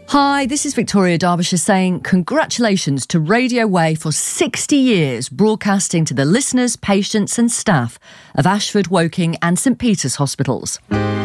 Hi, this is Victoria Derbyshire saying congratulations to Radio Way for 60 years broadcasting to the listeners, patients and staff of Ashford, Woking and St Peter's hospitals.